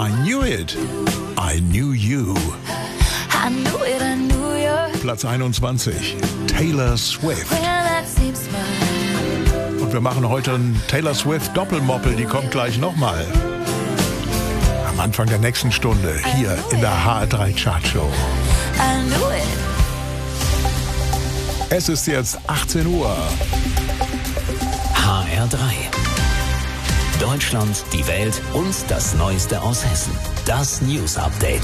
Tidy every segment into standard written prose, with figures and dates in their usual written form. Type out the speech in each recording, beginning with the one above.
I knew it. I knew you. I knew it, I knew you. Platz 21. Taylor Swift. Well, that seems fine. Und wir machen heute einen Taylor Swift Doppelmoppel. Die kommt gleich nochmal. Am Anfang der nächsten Stunde hier in der HR3 Chartshow. I knew it. Es ist jetzt 18 Uhr. HR3. Deutschland, die Welt und das Neueste aus Hessen. Das News Update.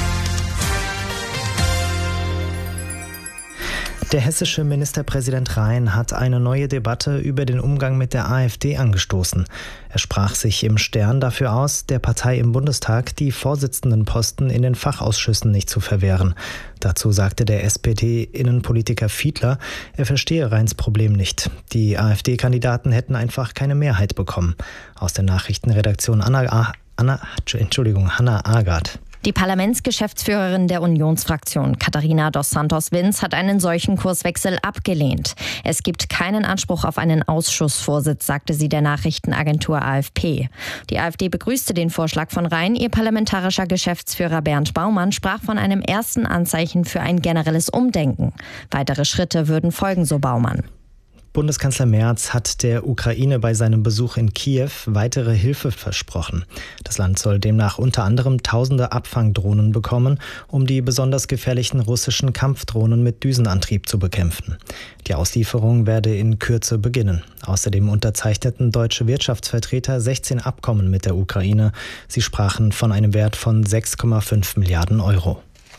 Der hessische Ministerpräsident Rhein hat eine neue Debatte über den Umgang mit der AfD angestoßen. Er sprach sich im Stern dafür aus, der Partei im Bundestag die Vorsitzendenposten in den Fachausschüssen nicht zu verwehren. Dazu sagte der SPD-Innenpolitiker Fiedler, er verstehe Rheins Problem nicht. Die AfD-Kandidaten hätten einfach keine Mehrheit bekommen. Aus der Nachrichtenredaktion Hannah Agard. Die Parlamentsgeschäftsführerin der Unionsfraktion, Katharina dos Santos-Vinz, hat einen solchen Kurswechsel abgelehnt. Es gibt keinen Anspruch auf einen Ausschussvorsitz, sagte sie der Nachrichtenagentur AFP. Die AfD begrüßte den Vorschlag von Rhein. Ihr parlamentarischer Geschäftsführer Bernd Baumann sprach von einem ersten Anzeichen für ein generelles Umdenken. Weitere Schritte würden folgen, so Baumann. Bundeskanzler Merz hat der Ukraine bei seinem Besuch in Kiew weitere Hilfe versprochen. Das Land soll demnach unter anderem tausende Abfangdrohnen bekommen, um die besonders gefährlichen russischen Kampfdrohnen mit Düsenantrieb zu bekämpfen. Die Auslieferung werde in Kürze beginnen. Außerdem unterzeichneten deutsche Wirtschaftsvertreter 16 Abkommen mit der Ukraine. Sie sprachen von einem Wert von 6,5 Milliarden Euro.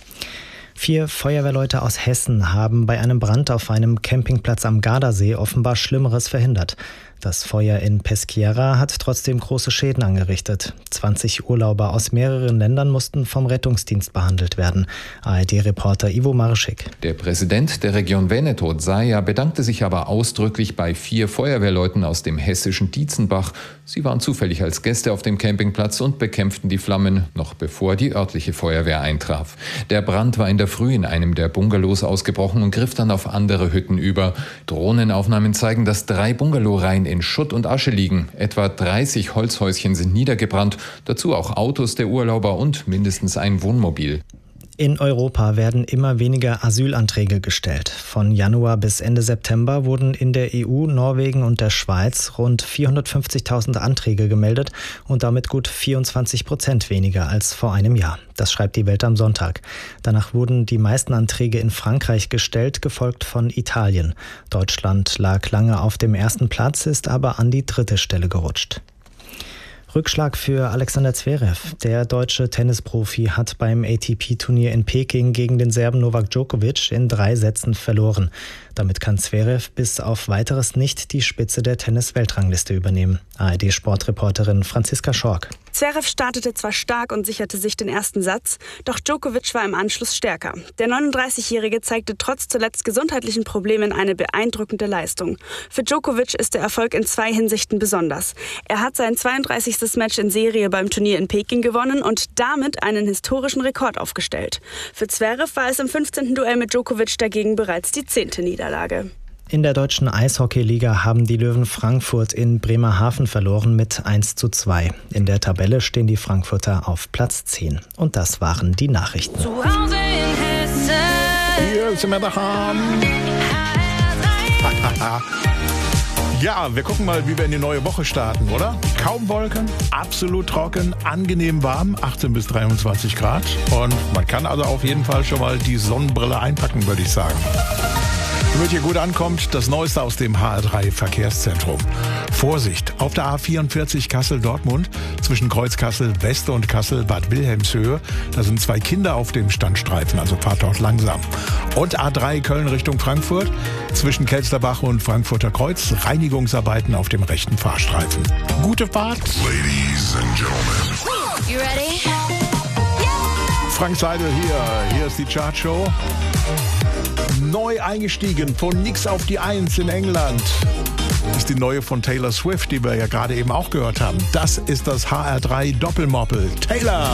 4 Feuerwehrleute aus Hessen haben bei einem Brand auf einem Campingplatz am Gardasee offenbar Schlimmeres verhindert. Das Feuer in Peschiera hat trotzdem große Schäden angerichtet. 20 Urlauber aus mehreren Ländern mussten vom Rettungsdienst behandelt werden. ARD-Reporter Ivo Marschik. Der Präsident der Region Veneto, Zaja, bedankte sich aber ausdrücklich bei 4 Feuerwehrleuten aus dem hessischen Dietzenbach. Sie waren zufällig als Gäste auf dem Campingplatz und bekämpften die Flammen, noch bevor die örtliche Feuerwehr eintraf. Der Brand war in der Früh in einem der Bungalows ausgebrochen und griff dann auf andere Hütten über. Drohnenaufnahmen zeigen, dass 3 Bungalowreihen in Schutt und Asche liegen. Etwa 30 Holzhäuschen sind niedergebrannt, dazu auch Autos der Urlauber und mindestens ein Wohnmobil. In Europa werden immer weniger Asylanträge gestellt. Von Januar bis Ende September wurden in der EU, Norwegen und der Schweiz rund 450.000 Anträge gemeldet und damit gut 24% weniger als vor einem Jahr. Das schreibt die Welt am Sonntag. Danach wurden die meisten Anträge in Frankreich gestellt, gefolgt von Italien. Deutschland lag lange auf dem ersten Platz, ist aber an die 3. Stelle gerutscht. Rückschlag für Alexander Zverev. Der deutsche Tennisprofi hat beim ATP-Turnier in Peking gegen den Serben Novak Djokovic in 3 Sätzen verloren. Damit kann Zverev bis auf Weiteres nicht die Spitze der Tennis-Weltrangliste übernehmen. ARD-Sportreporterin Franziska Schork. Zverev startete zwar stark und sicherte sich den ersten Satz, doch Djokovic war im Anschluss stärker. Der 39-Jährige zeigte trotz zuletzt gesundheitlichen Problemen eine beeindruckende Leistung. Für Djokovic ist der Erfolg in 2 Hinsichten besonders. Er hat sein 32. Match in Serie beim Turnier in Peking gewonnen und damit einen historischen Rekord aufgestellt. Für Zverev war es im 15. Duell mit Djokovic dagegen bereits die 10. Niederlage. In der deutschen Eishockeyliga haben die Löwen Frankfurt in Bremerhaven verloren mit 1:2. In der Tabelle stehen die Frankfurter auf Platz 10. Und das waren die Nachrichten. Zu Hause in Hessen. Hier sind wir daheim. Ja, wir gucken mal, wie wir in die neue Woche starten, oder? Kaum Wolken, absolut trocken, angenehm warm, 18 bis 23 Grad. Und man kann also auf jeden Fall schon mal die Sonnenbrille einpacken, würde ich sagen. Damit ihr gut ankommt, das Neueste aus dem HR3 Verkehrszentrum. Vorsicht, auf der A44 Kassel-Dortmund zwischen Kreuzkassel West und Kassel-Bad Wilhelmshöhe. Da sind 2 Kinder auf dem Standstreifen, also fahrt dort langsam. Und A3 Köln Richtung Frankfurt zwischen Kelsterbach und Frankfurter Kreuz. Reinigungsarbeiten auf dem rechten Fahrstreifen. Gute Fahrt. Ladies and Gentlemen. You ready? Frank Seidel hier ist die Chartshow. Neu eingestiegen von Nix auf die 1 in England ist die neue von Taylor Swift, die wir ja gerade eben auch gehört haben. Das ist das HR3 Doppelmoppel. Taylor!